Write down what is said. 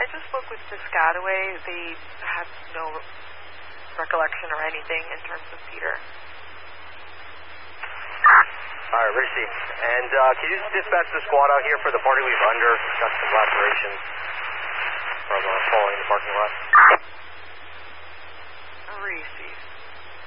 just spoke with Piscataway. They have no recollection or anything in terms of Peter. All right, received. And can you dispatch the squad out here for the party we've under? Got some lacerations from falling in the parking lot. Received.